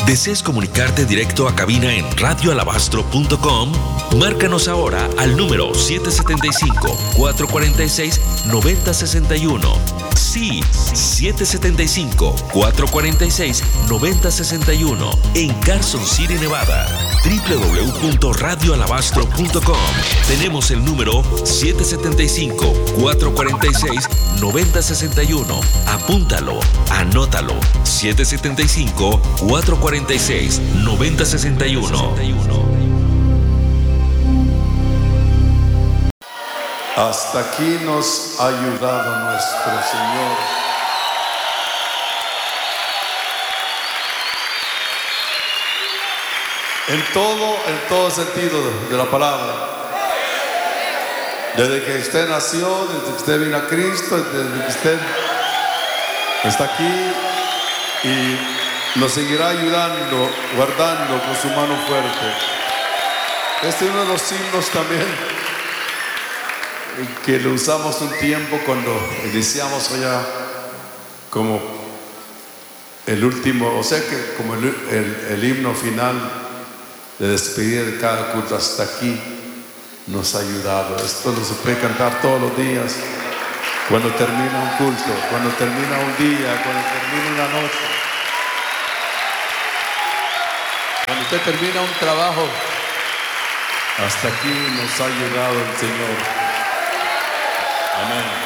¿Deseas comunicarte directo a cabina en radioalabastro.com? Márcanos ahora al número 775-446-9061. Sí, 775-446-9061 en Carson City, Nevada. www.radioalabastro.com. Tenemos el número 775-446-9061. Apúntalo, anótalo. 775-446-9061. Hasta aquí nos ha ayudado nuestro Señor. En todo sentido de la palabra. Desde que usted nació, desde que usted vino a Cristo, desde que usted está aquí y nos seguirá ayudando, guardando con su mano fuerte. Este es uno de los himnos también que lo usamos un tiempo cuando iniciamos allá como el último, o sea que como el himno final de despedida de cada culto. Hasta aquí nos ha ayudado. Esto no se puede cantar todos los días, cuando termina un culto, cuando termina un día, cuando termina una noche, cuando usted termina un trabajo. Hasta aquí nos ha ayudado el Señor. Amén.